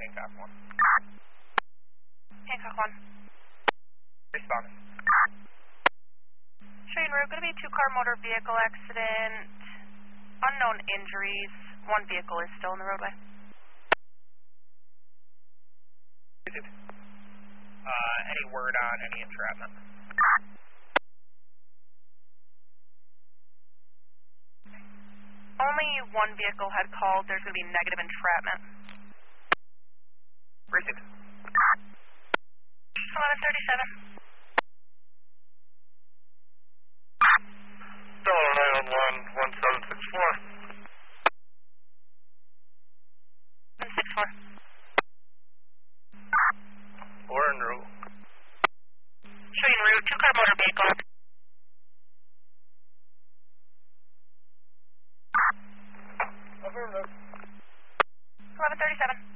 Hancock 1. Hancock 1. Responding. Showing route, going to be a two-car motor vehicle accident. Unknown injuries. One vehicle is still in the roadway. Any word on any entrapment? Only one vehicle had called. There's going to be negative entrapment. Received. 1137. Delaware 911 1764. 164. We're en route. Showing route, two-car motor vehicle. Affirmative. 1137.